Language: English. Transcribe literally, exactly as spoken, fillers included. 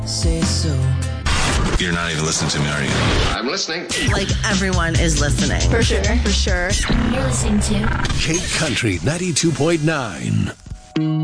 Say so. You're not even listening to me, are you? I'm listening. Like everyone is listening. For sure. For sure. You're listening to Cape Country ninety-two point nine.